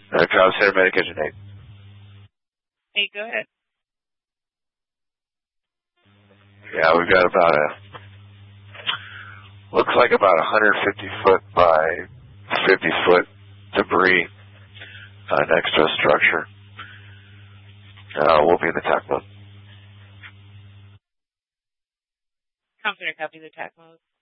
Cobb Center Medication 8. Hey, go ahead. Yeah, we've got looks like about 150 foot by 50 foot debris next to a structure. We'll be in the attack mode. Comm Center, copy the attack mode.